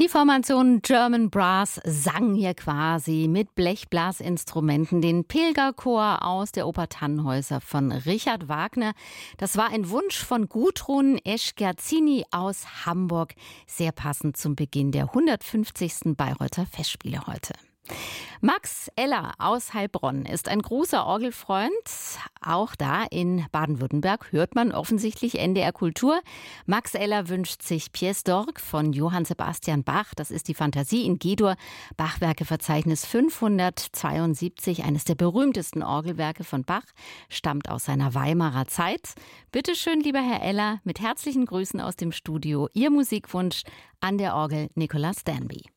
Die Formation German Brass sang hier quasi mit Blechblasinstrumenten den Pilgerchor aus der Oper Tannhäuser von Richard Wagner. Das war ein Wunsch von Gudrun Eschkerzini aus Hamburg, sehr passend zum Beginn der 150. Bayreuther Festspiele heute. Max Eller aus Heilbronn ist ein großer Orgelfreund. Auch da in Baden-Württemberg hört man offensichtlich NDR Kultur. Max Eller wünscht sich Pièce d'Orgue von Johann Sebastian Bach. Das ist die Fantasie in G-Dur, Bachwerkeverzeichnis 572, eines der berühmtesten Orgelwerke von Bach, stammt aus seiner Weimarer Zeit. Bitte schön, lieber Herr Eller, mit herzlichen Grüßen aus dem Studio. Ihr Musikwunsch an der Orgel Nicolas Danby.